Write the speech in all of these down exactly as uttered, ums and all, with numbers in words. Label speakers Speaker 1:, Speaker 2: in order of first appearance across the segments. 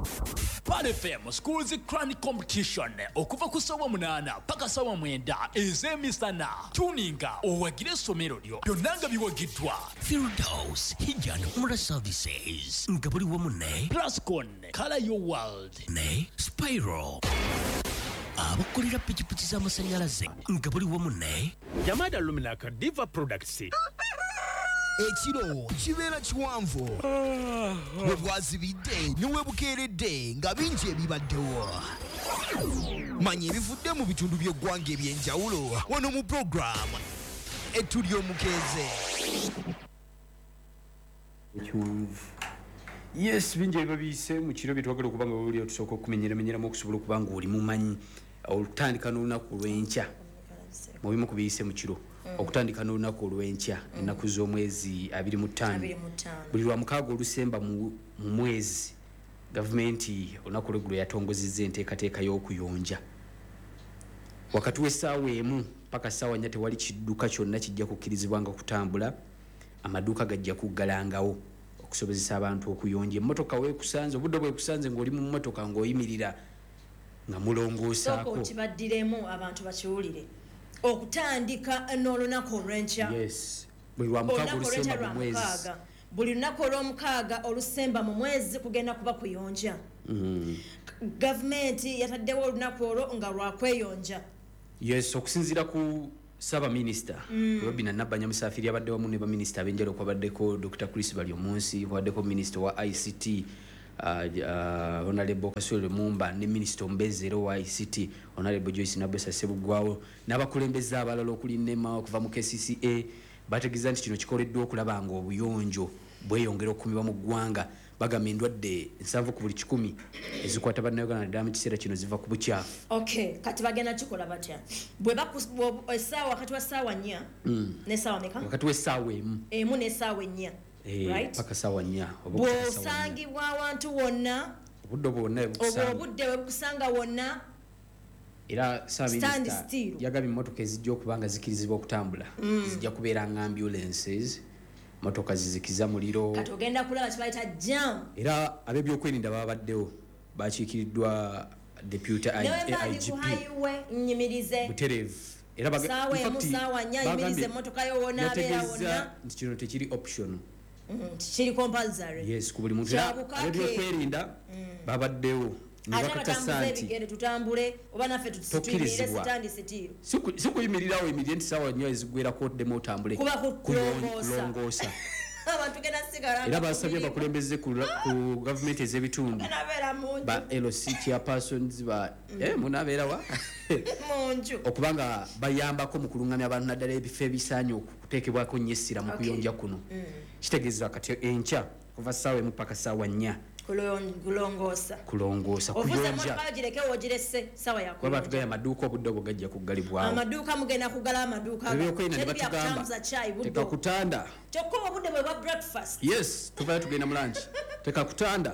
Speaker 1: Pan F M Schools Crown Competition okuva ku sawa munana paka sawa mwenda ezemisana tuninga owagire essomero lyo byonnanga biwagiddwa Firdaus Hijjan Umrah Services ngabuli womune Plascon Color Your World ne Spiral abakulira pikipiki z'amasanyalaze ngabuli womune Yamada Luminaka Diva Products
Speaker 2: ekiro kibeera kiwanvu bwe bwazibidde niwe bukeeredde nga bingi ebibaddewo manya ebivudde mu bitundu by'eggwanga ebyenjawulo wano mu programu etuli omukeeze
Speaker 3: ekiwanvu yes bingi ebibabiise mu kiro bye twagala okuba nga buli otusooka okumenyeramenyeramu okusobola okuba nga oli mumanyi olutandika n'olunaku lw'enkya mu bimu ku biyise mu kiro okutandika n'olunaku olw'enkya ennaku z'omwezi abiri mu ttaano buli lwa mukaaga olusemba mu mwezi gavumenti olunaku lw'eggulo yatongozezza enteekateeka y'okuyonja wakati w'essaawa emu paka ssaawa nnya tewali kidduka kyonna kijja kukkirizibwanga kutambula amaduuka gajja kuggalangawo okusobozesa abantu okuyonja emmotoka weekusanze obudde bwekusanze ng'oli mu mmotoka ng'oyimirira nga mulongoosaako
Speaker 4: soko kibaddiremu abantu bakiwulire okutandika n'olunaku olw'enkya
Speaker 3: yes buli lwa mukaaga olusemba mu mwezi
Speaker 4: buli lunaku olw'omukaaga olusemba mu mwezi kugenda kuba kuyonja gavumenti yataddewo olunaku olwo nga lwakweyonja
Speaker 3: yes okusinziira ku saba minisita Robina Nabanya Musafiri abadde wamu ne baminisita ab'enjawulo kwabaddeko Dr Chris Balyomunsi kwabaddeko minisita wa I C T Uh, uh, Honorable Kasule Mumba ne Minister Mbezero wa I C T Honorable Joyce Nabesa Sebugwawo n'abakulembeza abalala okuli Nema okuva mu K C C A bategeeza nti kino kikoleddwa okulaba nga obuyonjo bweyongera okukumibwa mu ggwanga bagamba endwadde nsanvu ku buli kikumi ezikwata bannayuganda naddala mu kiseera kino ziva ku bukyafu
Speaker 4: okay kati bagenda kikola batya bwe essaawa wakati wa ssaawa nnya n'essaawa meka
Speaker 3: wakati w'essaawa emu
Speaker 4: emu n'essaawa ennya
Speaker 3: right paka sawa nya
Speaker 4: bw'osangibwa awantu wonna
Speaker 3: obudde bwonna
Speaker 4: obudde webukusanga wonna
Speaker 3: era Ssaabaminisita yagabye emmotoka ezijja okuba nga zikirizibwa okutambula zijja kubeera nga ambulances motoka zizikiza muliro
Speaker 4: kati ogenda kulaba kibayita jam
Speaker 3: era ab'ebyokwerinda babaddewo bakiikiriddwa deputy I G P
Speaker 4: nyimirize
Speaker 3: butereevu era
Speaker 4: bagamba musaawa nya yimirize emmotoka yo wona abeera wonna
Speaker 3: nti kino tekiri optional
Speaker 4: kiri compulsory
Speaker 3: yes ku buli muntu ab'ebyokwerinda babaddewo
Speaker 4: nibakatasante tutambule oba naffe tutuyimire sitandi sitiro
Speaker 3: sikuyimirirawo emirye nti saawa nnyo ezigwerako oddemu otambule kulongoosa
Speaker 4: abantu genda sigala
Speaker 3: era basabye bakulembeze ku gavumenti ez'ebitundu ba L C chairpersons ba eh munabeera wa
Speaker 4: munju
Speaker 3: okubanga bayambako mu kulungamya abantu naddala ebifo ebisaanye okuteekebwako nnyo essira mu kuyonja kuno kitegeeza kati enkya kuva ssaawa emu paka ssaawa nnya
Speaker 4: kulongoosa
Speaker 3: kulongoosa kuyonja waba tugaya amaduuka obudde obwo gajja kuggalibwawo
Speaker 4: amaduuka mugenda kuggala amaduuka
Speaker 3: ebyokwerinda ne batugamba teka kutanda
Speaker 4: kyokka obudde bwe bwa breakfast
Speaker 3: yes tuvayo tugenda mu lunch teka kutanda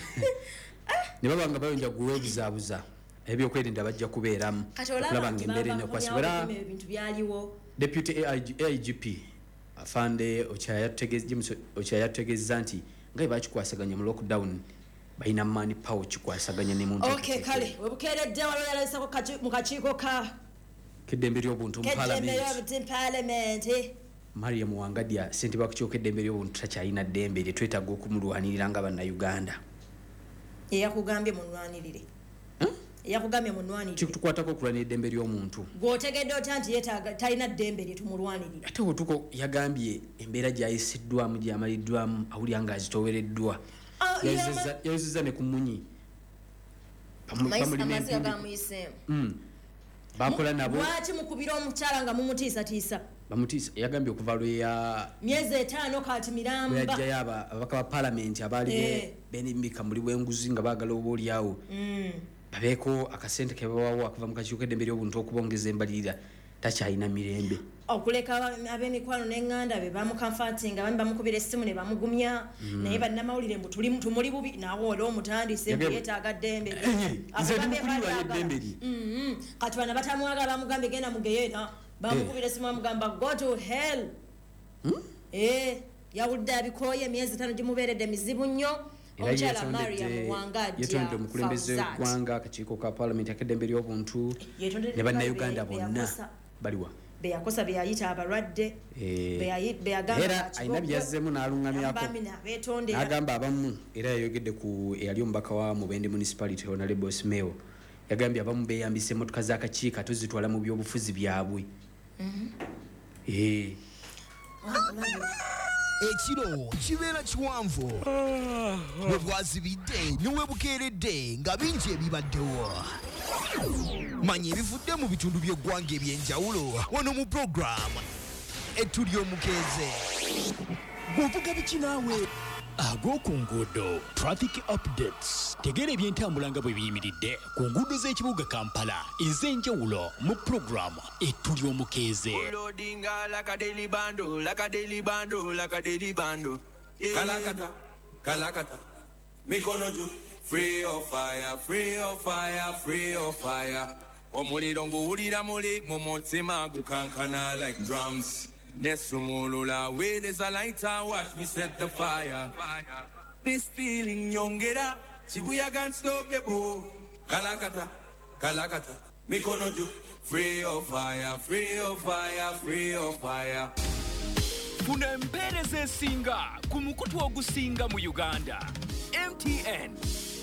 Speaker 3: ne baba nga bayonja guwe obuzaabuza ebyokwerinda bajja kubeeramu okulaba nga embeera enekwasibwa deputy A I G P afande okyayategeeza nti nga bakikwasaganya mu lockdown balina money power kikwasaganya ne muntu
Speaker 4: okay kale webukeeredde waliwo yalabisako mu kakiiko ka
Speaker 3: keddembe ly'obuntu mu
Speaker 4: parliament
Speaker 3: Mariam Wangadya ssentebe w'akakiiko k'eddembe ly'obuntu takyalina ddembe lye twetaaga okumulwanirira nga bannayuganda
Speaker 4: eyakugambye munwanirire yakugambye munwanirire
Speaker 3: kitukwatako okulwanira eddembe ly'omuntu
Speaker 4: gw'otegedde otya nti yeetaaga talina ddembe lye tumulwanirire
Speaker 3: ate otuko yagambye embeera gy'ayisiddwamu gy'amaliddwamu awulira nga azitowereddwa yayozezza ne ku munyi
Speaker 4: amazzi agamuyiseemu
Speaker 3: bakola nabo
Speaker 4: lwaki mukubira omukyala nga mumutiisatiisa
Speaker 3: bamutiisa yagambye okuva lweya
Speaker 4: myezi etaano kati miramba
Speaker 3: yajjayo ababaka ba palamenti abaali benimika muli bw'enguzi nga baagala oba olyawo babeeko akasente ke babawo akuva mu kakiiko k'eddembe ly'obuntu okubongeza embalirira takyalina mirembe
Speaker 4: okuleka ab'emikwano n'eŋŋanda be bamukamfatinga bami bamukubira essimu ne bamugumya naye bannamawulire mbu tumuli bubi naawe oli omutandise mbu yeetaaga ddembe kati bana batamwagala bamugambye genda mugeyeera bamukubira essimu bamugamba go to hell yawulidde abikooye emyezi etaano gimubeeredde mizibu nnyo omukyala Mariam Wangajja
Speaker 3: yetonde omukulembeze w'eggwanga akakiiko ka paalamenti akeddembe ly'obuntu ne bannayuganda bonna baliwa
Speaker 4: beyakosa beyayita abalwadde
Speaker 3: era alina byazzeemu n'aluŋŋamyako n'agamba abamu era yayogedde ku eyali omubaka wa Mubende municipality Honorable Smeo yagambye abamu beeyambisa emmotoka z'akakiiko tuzitwala mu byobufuzi byabwe
Speaker 2: ekiro kibeera kiwanvu bwe bwazibidde niwe bukeeredde nga bingi ebibaddewo manya ebivudde mu bitundu by'eggwanga ebyenjawulo wano mu puroguramu etuli omukeeze
Speaker 1: bw'ovuga biki naawe ag'oku nguudo traffic updates tegeera ebyentambula nga bwe biyimiridde ku nguudo z'ekibuga Kampala ez'enjawulo mu puroguramu etuli omukeeze
Speaker 5: kalakata kalakata mikono juu free of fire free of fire free of fire omuliro nguwulira muli mu mutima gukankana like drums nesumulula where there's a lighter watch me set the fire this feeling nyongera chibuyaga unstoppable kalakata kalakata mikono juu free of fire free of fire free of fire
Speaker 6: funa empeereza esinga ku mukutu ogusinga mu Uganda M T N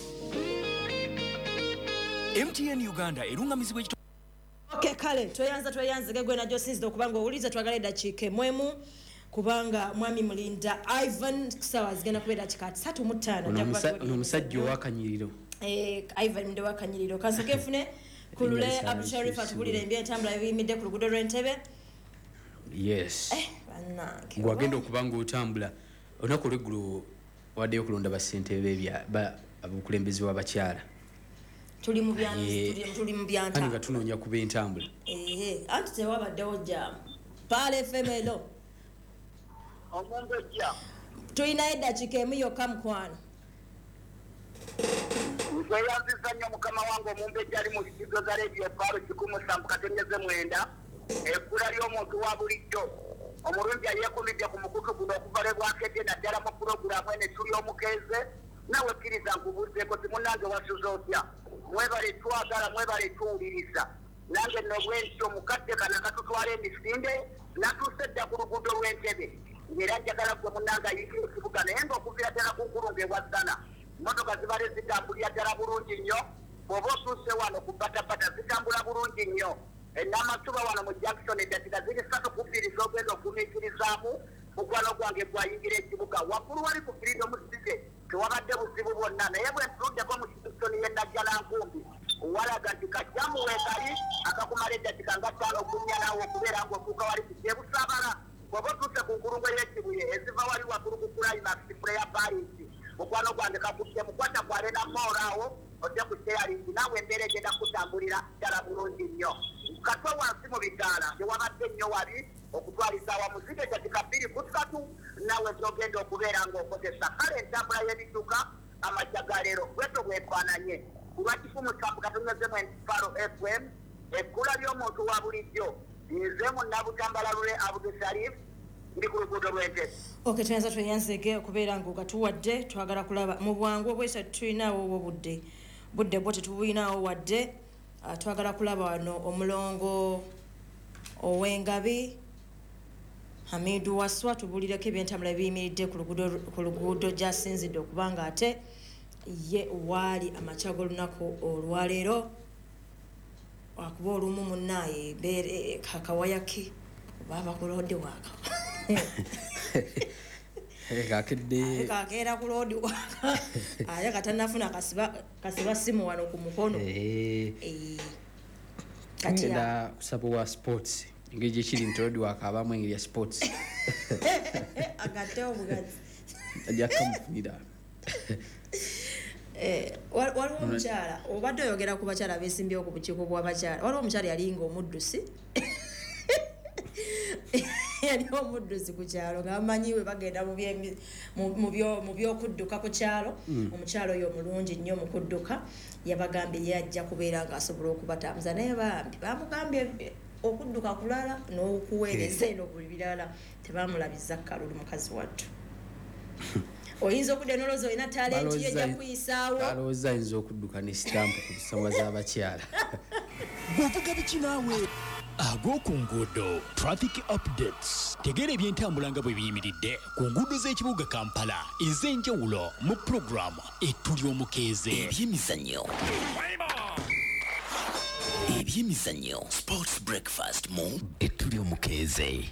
Speaker 6: M T N Uganda erungamizibwa ekito
Speaker 4: Okay kale toyanza toyanzike gwe najjo sinzidde okubanga owuliza twagala eddakiika mwemu kubanga mwami Mulinda Ivan sawa zigenda kubeera dakika ssatu mu ttaano
Speaker 3: omusajja ow'akanyiriro
Speaker 4: eh Ivan ndi w'akanyiriro kansoke fune kulule Abdul Sharif atubulira ebyentambula ebiyimidde ku luguudo lw'Entebbe
Speaker 3: yes
Speaker 4: eh bannange
Speaker 3: gwagenda okubanga otambula olunaku olw'eggulu waddeyo okulonda bassentebe bya abakulembeze w'abakyala
Speaker 4: tuli mu byanzi tuli tuli mu byanta
Speaker 3: ani gatunoonya kuba entambula
Speaker 4: eh anti tewabaddewo jjamu pale femelo
Speaker 7: omuntu ojja
Speaker 4: tulina eddakiika emu yokka mukwano
Speaker 7: nzeyanziza nnyo mukama wange omumbejja ali mu kizigo za rediyo paalo kikumu musanvu katenyeze mwenda ekkula ly'omuntu wa bulijjo omulungi yali yeekumidde ku mukutu guno okuva lwe bwakedde naddala mu pulogulaamu ene tuli omukeeze nawe kkiriza nkubuuzeeko timunnange wasuza otya mwebale twagala mwebale tuwuliriza nange nno bwentyo omukadde kana katutwala emisinde natuuse dda ku luguudo lw'Entebbe ng'era njagala gwe munnange ayikira ekibuga naye ng'okuvira ddala ku nkulungu ewazzana mmotoka zibale zitambulira ddala bulungi nnyo bw'oba otuuse wano ku batabata zitambula bulungi nnyo n'amasuba wano mu Jackson eddakiika ziri ssatu ku bbiri z'ogenda okumiikirizaamu mukwano gwange gwayingira ekibuga waggulu wali ku Freedom City tewabadde buzibu bwonna naye bwe ntuddeko mu Kingston ye Najjalankumbi walaga nti kajjamu weekali akakumala eddakiika nga ttaano okumya naawe okubeera ng'otuuka wali ku Kyebusaabala bw'oba otuuse ku nkulungu ey'ekibuye eziva wali waggulu ku Climax Prayer Palace mukwano gwange kakutte mukwata gwale na moolaawo ojja ku steeringi naawe embeera egenda kutambulira ddala bulungi nnyo katwe wansi mu bitaala tewabadde nnyo wabi okutwaliza awamu zige eddakiika bbiri ku ssatu naawe z'ogenda okubeera ng'okozesa kale entambula y'ebidduka amajjagalero bweto bwefaananye ku lwa kifumu musanvu katonyezemu entipaalo F M ekkula ly'omuntu wa bulijjo nze munnabutambala lule Abdul Sharif ndi ku luguudo lw'Entebbe
Speaker 4: okay tuyanza tweyanzege okubeera ng'ogatuwadde twagala kulaba mu bwangu obwesa tulinaawo obwo budde budde bwo tetubulinawo wadde twagala kulaba wano omulongo ow'Engabi Hamidu Waswa tubulireko ebyentambula ebiyimiridde ku luguudo gy'asinzidde okubanga ate ye waali amakya g'olunaku olwaleero wakuba olumu munnaaye beere kakawayaki baba kulodde waka
Speaker 3: kakedde
Speaker 4: kakeera ku loodi waka ate katanafuna kasiba kasiba simu wano ku mukono
Speaker 3: eh katiya kusaba wa sports engeri gyekiri nti loodi waka abamu engeri ya sports
Speaker 4: agate obugazi
Speaker 3: ajja kamufunira
Speaker 4: eh waliwo omukyala obadde oyogera ku bakyala beesimbyewo ku bukiiko bw'abakyala waliwo omukyala yalinga omuddusi yali omuddusi ku kyalo ng'amanyiwe bagenda mu byokudduka ku kyalo omukyalo oyo omulungi nnyo mu kudduka yabagambye ye ajja kubeera ng'asobola okubatambuza naye bambi bamugambye okudduka kulala n'okuweereza eno buli birala tebamulabiza kalulu mukazi wattu oyinza okudda noloza olina talenti yo ejja kuyisaawo
Speaker 3: alowooza ayinza okudduka ne sitampu ku nsonga z'abakyala
Speaker 1: bw'ovuga biki naawe ag'oku nguudo traffic updates tegeera ebyentambula nga bwe biyimiridde ku nguudo z'ekibuga kampala ez'enjawulo mu puroguramu ettuli omukeeze
Speaker 2: ebyemizannyo ebyemizannyo sports breakfast mu ettuli omukeeze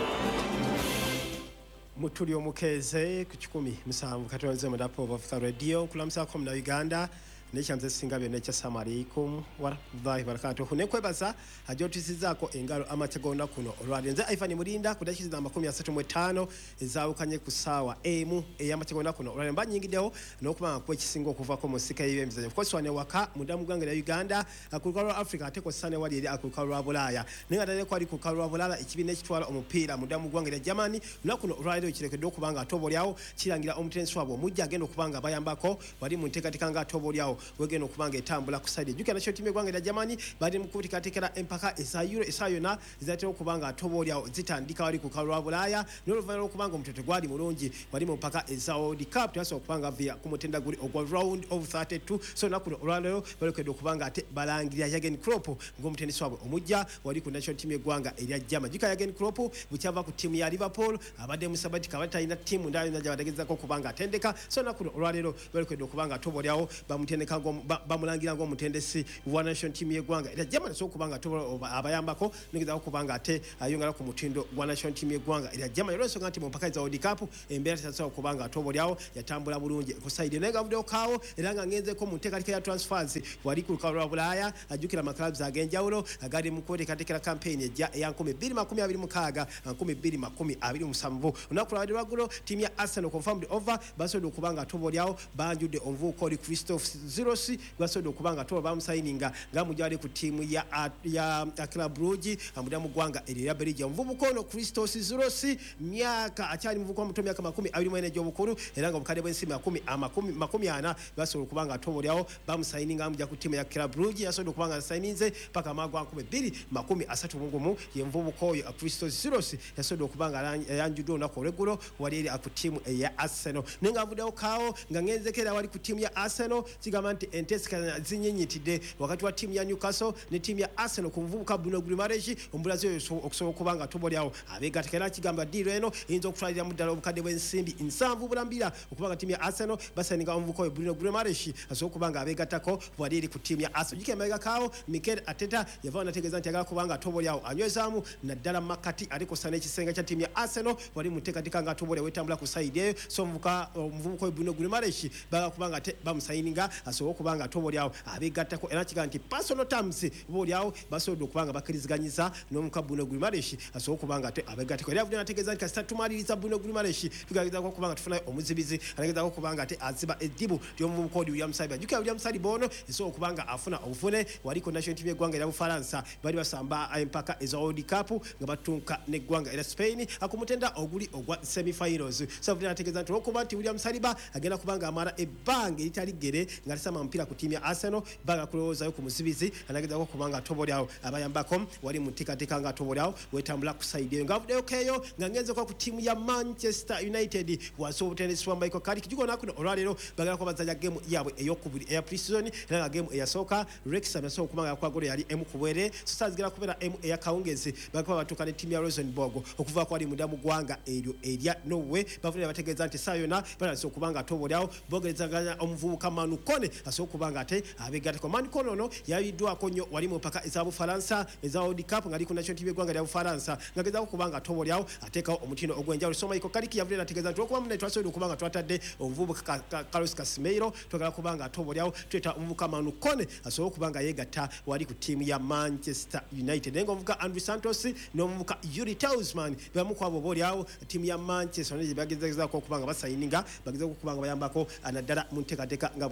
Speaker 8: mutuli omukeeze ku kikumi musanvu katonze mu dapo of the radio kulamusako mu Uganda nekyamze singa byonna ekyassalamu alaikum warahmatullahi wabarakatuh nekwebaza ajotusizaako engalo amategona kuno olwali nze Ivan Mulinda ku dakika amakumi asatu mu ttaano ezaawukanye ku ssaawa emu ey'amategona kuno olwali mbanyingiddewo n'okubanga kuba ekisinga okuvako mu nsika y'ebyemizannyo kukosebwa ne waka munda mu ggwanga lya Uganda ku lukalu lwa Africa ate kwosesa ne wali eri ku lukalu lwa Bulaaya naye nga ddala kwali ku lukalu lwa Bulaaya ekibiina ekitwala omupiira munda mu ggwanga lya Germany lunaku luno olwaleero kirekeddwa okuba nga ate oboolyawo kirangira omutensi wabwe omujja agenda okuba nga bayambako bali mu nteekateeka nga ate oboolyawo wegenda okubanga etambula ku side ejjukira nakyo ttiimu eggwanga lya Germany bali mu kuteekateekera empaka eza Euro eza yonna ezatera okubanga ate oboolyawo zitandika wali ku lukalu lwa Bulaaya n'oluvannyuma lw'okubanga omutoto gwali mulungi bali mu mpaka eza World Cup tebasobola okubanga via ku mutenda guli ogwa round of thirty-two so lunaku luno olwaleero balekedde okubanga ate balangirira Jurgen Klopp ng'omutendesi wabwe omujja wali ku national ttiimu eggwanga erya Germany jjukira Jurgen Klopp bukyava ku ttiimu ya Liverpool abadde mu sabatika abadde talina ttiimu ndala yonna gyabategeezako okubanga atendeka so lunaku luno olwaleero balekedde okubanga ate oboolyawo bamutendeka bamulangira ng'omutendesi wa national team y'eggwanga era Germany so kubanga abayambako nigeza okubanga ate ayongera ku mutindo gwa national team y'eggwanga era Germany olw'ensonga nti mu mpaka za World Cup embeera tesasobola okubanga atobolyawo yatambula bulungi ku side naye nga buddewo kaawo era nga ngenzeko mu nteekateeka ya transfers wali ku lukalu lwa Bulaaya ajjukira amakalabu ag'enjawulo agali mu kweteekateekera campaign ejja eya nkumi bbiri makumi abiri mukaaga nkumi bbiri makumi abiri musanvu olunaku lwabadde lwaggulo ttiimu ya Arsenal confirmed over basobodde okubanga atobolyawo banjudde omuvubuka oli Christophe Ziros basobodde okubanga toba bamusayininga nga mujali ku ttiimu ya ya Club Brugge amuda mu ggwanga erya Belgium omuvubuka ono Christos Ziros myaka akyali muvubuka omuto myaka makumi abiri mu ena egy'obukulu era nga obukadde bw'ensi makumi amakumi makumi ana basobola okubanga atobolyawo bamusayininga amujja ku ttiimu ya Club Brugge yasobodde okubanga asayininze paka amagwa nkumi bbiri makumi asatu mu gumu ye muvubuka oyo Christos Ziros yasobodde okubanga ayanjuddwa olunaku olw'eggulo wali eri ku ttiimu eya Arsenal naye nga avuddewo kaawo nga ngenzekera wali ku ttiimu ya Arsenal kigamba nti enteeseganya zinyinyitidde wakati wa ttiimu ya Newcastle ne ttiimu ya Arsenal ku muvubuka Bruno Guimaraes omulazi oyo okusobola okubanga atobolyawo abeegattaka kigamba ddiiro eno eyinza okutwalira mu ddala obukadde bw'ensimbi nsanvu bulambira okubanga ttiimu ya Arsenal basayininga omuvubuka oyo Bruno Guimaraes asobola okubanga abeegattako bwali eri ku ttiimu ya Arsenal jjukira emabega kaawo Mikel Arteta yavaawo nategeeza nti agala kubanga atobolyawo anywezaamu naddala makati ali kosa n'ekisenge kya ttiimu ya Arsenal wali mu nteekateeka nga atobolyawo etambula ku sayidi eyo so omuvubuka oyo Bruno Guimaraes bagala kubanga ate bamusayininga asobola okubanga atobolyawo abeegattako era kiga nti personal terms boolyawo basobodde okubanga bakkiriziganyiza n'omuka Bruno Guimaraes asobola okubanga ate abeegattako era avudde nategeeza nti kasita tumaliriza Bruno Guimaraes tugeragezako okubanga tufunayo omuzibizi ategeezako okubanga ate aziba eddibu ly'omuvubuka oli William Saliba jjukira William Saliba ono esobola okubanga afuna obufune waliko national team y'eggwanga erya Bufalansa bali basamba empaka eza World Cup nga batunka n'eggwanga erya Spain akumutenda oguli ogwa semi-finals so avudde nategeeza nti olwokuba nti William Saliba agenda kubanga amala ebbanga eritali ggere nga alisama omupiira ku ttiimu ya Arsenal baga kulowoozayo ku muzibizi anagezako kubanga atobolyawo abayambako wali mu nteekateeka nga atobolyawo wetambula ku sayidi eyo nga avuddeyo keeyo nga ngenzeko ku ttiimu ya Manchester United wansi obutendesi bwa Michael Carrick juko nakuno olwaleero bagala ko bazanya gemu yaabwe ey'okubiri eya pre-season era nga gemu eyasooka Wrexham yasobola okubanga yakwagolo yali emu ku bwere so saazigera kubeera emu eya kawungezi bagakuba batuuka ne ttiimu ya Rosenborg okuvaako wali munda mu ggwanga eryo erya Norway bavudde bategeeza nti saa yonna balasa okubanga atobolyawo bogerezaganya omuvubuka Manu Kone asobola okubanga ate abeegattako Manu Kone ono yayiddwako nnyo wali mu mpaka eza Bufalansa eza World Cup nga ali ku national team y'eggwanga lya Bufalansa nga gezaako okubanga atobolyawo ateekawo omutindo ogw'enjawulo so Michael Carrick yavudde nategeeza nti olwokuba munne twasobodde okubanga twatadde omuvubuka Carlos Casemiro twagala kubanga atobolyawo tweta omuvubuka Manu Kone asobola okubanga yeegatta wali ku ttiimu ya Manchester United naye nga omuvubuka Andrew Santos n'omuvubuka Yuri Tielemans bebamu ku abo boolyawo ttiimu ya Manchester United bagezaako okubanga basayininga bagezaako okubanga bayambako naddala mu nteekateeka nga bwetambula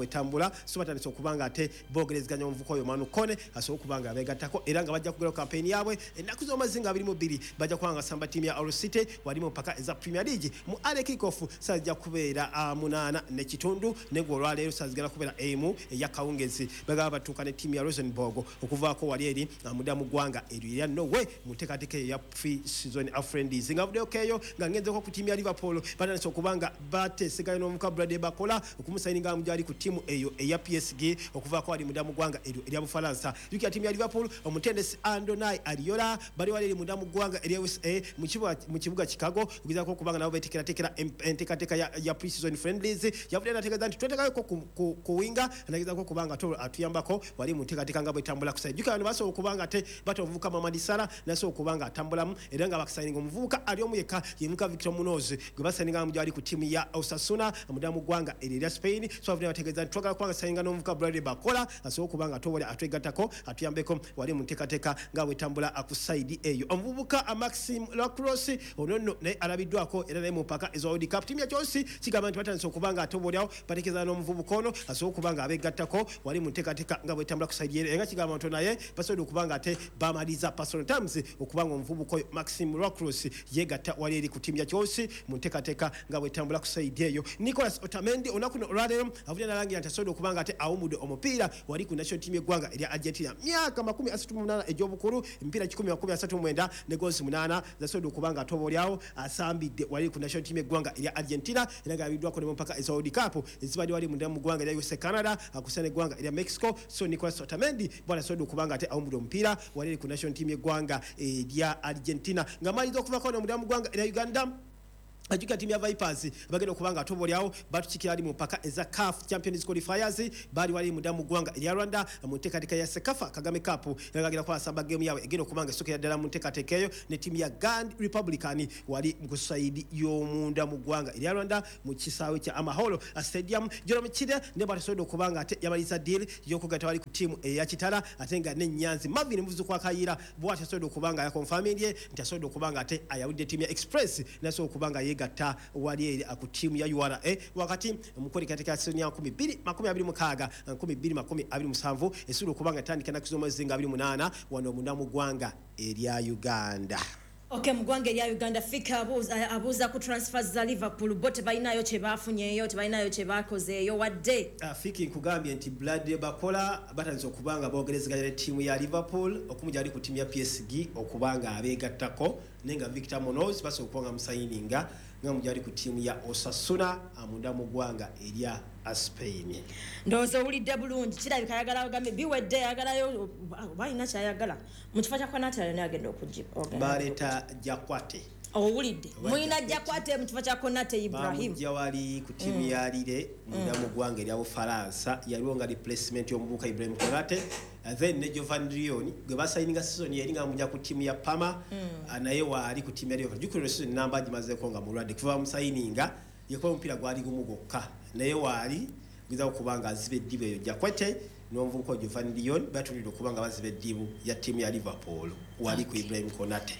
Speaker 8: Bakola so batandise okubanga ate bogerezganya omuvuko oyo Manu Kone aso okubanga abegattako era nga bajja kugera campaign yaabwe ennaku z'omazinga abiri mu bbiri bajja kubanga samba timu ya All City wali mu paka eza Premier League mu ale kickoff sajja kubeera munana ne kitundu ne gwa leero sajja kubeera emu ya kawungezi bagaba batuuka ne timu ya Rosenborg okuvaako wali eri mudamu gwanga erya nowe mutekateke ya pre-season of friendlies nga video keyo nga ngenze ko ku timu ya Liverpool batandise okubanga bateeseganya n'omuka Brade Bakola okumusayininga mujali ku timu eyo eya P S G okuvaako wali mudamu gwanga eryo erya Bufaransa yuki timu ya Liverpool omutendesi Andonai Ariola bali wali mudamu gwanga erya U S A mu kibuga mu kibuga Chicago kugizako kubanga nabo betekera tekera entekateka ya, ya pre-season friendlies yavude na tekeza nti twetekayo ko ku, ku winga anagizako kubanga to atuyambako wali mu tekateka ngabo itambula kusai yuki abantu baso okubanga te batovuka Mamadi Sala naso okubanga atambulamu era nga bakisayininga omuvubuka ali omuyeka yemuka Victor Munoz gwe basayininga mu jali ku timu ya Osasuna mudamu gwanga erya Spain so avude na tekeza nti twagala kubanga sayinga n'omuvubuka Brady Bakola aso okubanga to wali atwegatako atuyambeko wali mu tekateka ngabo itambula akusaidi eyo omuvubuka Maxim Lacrosse onono ne alabidwako era ne mu paka ezo World Cup timu ya Chelsea kigamba nti batandise okubanga atobolyawo batekeza n'omuvubuka ono aso okubanga abegattako wali mu tekateka ngabo itambula kusaidi era nga kigamba nti naye basobola okubanga ate bamaliza personal terms okubanga omuvubuka oyo Maxim Lacrosse yegatta wali eri ku timu ya Chelsea mu tekateka ngabo itambula kusaidi eyo Nicolas Otamendi onakuno olwaleero avuga nalangira nti asobola okubanga ate awumude omupiira wali ku national team y'eggwanga erya Argentina myaka makumi asatu mu munaana egy'obukulu emipiira kikumi makumi asatu mu mwenda ne goals munaana zasobola okubanga atobolyawo asambidde wali ku national team y'eggwanga erya Argentina era nga abiddwako ne mu mpaka eza World Cup ezibadde wali munda mu ggwanga erya U S A Canada akusana eggwanga erya Mexico so Nicolas Otamendi bwana asobola okubanga ate awumude omupiira wali ku national team y'eggwanga erya Argentina nga maliza okuvako ne munda mu ggwanga erya Uganda Ajuka timu ya Vipers bagenda okubanga atobolyawo batuchikira ali mu paka eza C A F Champions Qualifiers bali wali mudamu gwanga ya Rwanda mu ntekateka ya Sekafa Kagame Cup yagagera kwa samba game yawe egenda okubanga sokera ddala mu ntekatekayo ne timu ya Gand Republican wali mukusaidi y'omunda mu gwanga ya Rwanda mu kisaawe kya Amahoro Stadium Jerome Chide ne batasodo okubanga ate yabaliza deal yokugata wali ku timu eya Kitala atenga ne Nyanzi Mavini muvuzu kwa Kayira bwata sodo okubanga ya confirming ntasodo okubanga ate ayawudde timu ya Express naso okubanga ye gata wali eri aku timu ya U R A wakati mukori katika season ya makumi bbiri makumi abiri mukaaga makumi bbiri makumi abiri musanvu esuru kubanga tandika na kuzoma zinga abiri munana wano mundamu gwanga erya Uganda.
Speaker 4: Okay, mugwange ya Uganda fika abuza abuza ku transfers za Liverpool bote bainayo che bafunyeyo te bainayo che bakozeyo wadde
Speaker 8: afiki nkugambye nti Brady Bakola batanze okubanga bogerezeganya timu ya Liverpool okumuja ali ku timu ya P S G okubanga abegattako nenga Victor Munoz baso okuponga musayininga nga mujali ku timu ya Osasuna amunda mu gwanga erya Spain
Speaker 4: ndozo ulidde bulungi kirabika yagala ogambe biwedde yagalayo bayina kyayagala mu kifo kya Konate ne agenda okujiba
Speaker 8: baleta Jakwate
Speaker 4: owulidde muina Jakwate mu kifo kya Konate Ibrahim
Speaker 8: jawali ku timu ya Lille munda mu gwanga erya Bufaransa yalonga replacement y'omubuka Ibrahim Konate then ne Jovan Rioni gwe basayininga season yeri nga mujja ku timu ya Parma naye wali ku timu ya Liverpool jukuru season namba jimaze ko nga mulwadde kuva musayininga yakola mpira gwali gumugokka naye wali biza okubanga azibe dibu eyo Jakwete n'omuvubuka Jovan Rioni batulira okubanga bazibe dibu ya timu ya Liverpool wali ku Ibrahim Konate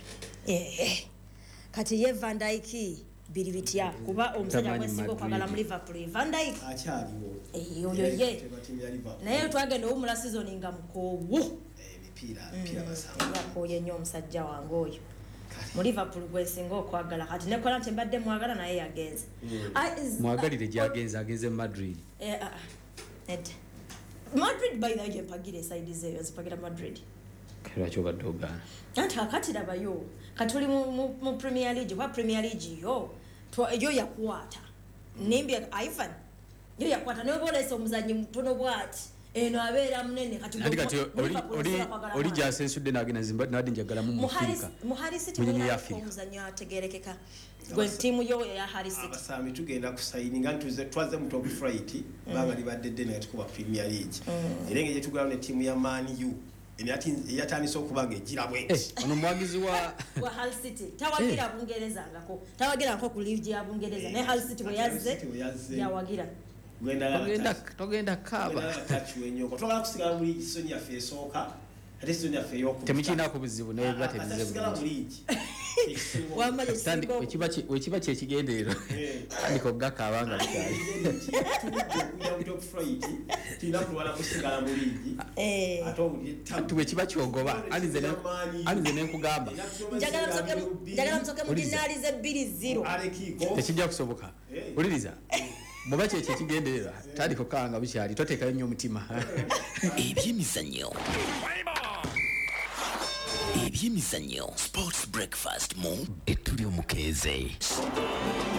Speaker 4: eh kati ye Van Dijk biri bitya kuba omusajja kwesigo kwagala mu Liverpool Van Dijk
Speaker 8: akyaliwo
Speaker 4: eh oyo ye naye twagenda omula season nga mukowu
Speaker 8: eh mipira mipira basanga
Speaker 4: yakoye nnyo omusajja wange oyo mu Liverpool gwesinga okwagala kati ne kola nti mbadde mwagala naye yagenze
Speaker 3: mwagalire gyagenze agenze mu Madrid
Speaker 4: eh ah ed Madrid by the way pagire side zeyo zipagira Madrid
Speaker 3: kera choba dogana
Speaker 4: anti akati dabayo katuli mu, mu Premier League kwa Premier League yo to yo yakwata nimbi Ivan yo yakwata ne bolesa omuzanyi mutono bwati eno abera munene kati
Speaker 3: kati oli oli oli jasensude nagina Zimbabwe nadi njagala mu Afrika
Speaker 4: mu Harisi tibona omuzanyi ategerekeka gwe timu yo ya Harisi
Speaker 8: abasami tugenda kusayininga ntuze twaze mu top flight banga libadde dene yatukuba Premier League erenge je tugala ne timu ya Man U eni ati yatandise okubanga egira bweti
Speaker 3: ono mwagizi wa
Speaker 4: wa Hull City tawagira bungereza ngako tawagira nko ku league ya bungereza ne Hull City we yazze ya wagira
Speaker 3: togenda togenda kaba
Speaker 8: tachiwenyo ko twala kusigala muri Sonia Fesoka ate Sonia Feyoku
Speaker 3: temichina ku bizibu ne bate bizibu
Speaker 8: kusigala muri iki
Speaker 4: wama
Speaker 3: Tandi
Speaker 4: yesingo
Speaker 3: wekiba ki- wekiba kyekigenderero tandika ogaka abanga bukyali
Speaker 4: eh
Speaker 3: ati wekiba kyogoba anize ne- anize nenkugamba
Speaker 4: njagala msoke mu- njagala msoke mu dinalize bbiri zero
Speaker 3: tekijja kusoboka uliriza bwoba kyekyo ekigendererwa tandika okukanga bukyali toteekayo nnyo omutima
Speaker 2: ebyemizannyo ebyemizannyo sports breakfast mu etuli omukeeze